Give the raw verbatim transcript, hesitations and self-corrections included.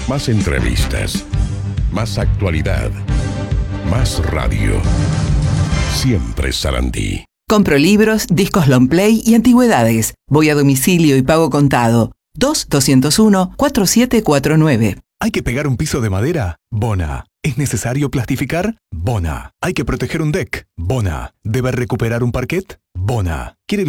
Más entrevistas. Más actualidad. Más radio. Siempre Sarandí. Compro libros, discos long play y antigüedades. Voy a domicilio y pago contado. dos dos uno, cuatro siete cuatro nueve. ¿Hay que pegar un piso de madera? Bona. ¿Es necesario plastificar? Bona. ¿Hay que proteger un deck? Bona. ¿Debe recuperar un parquet? Bona. ¿Quiere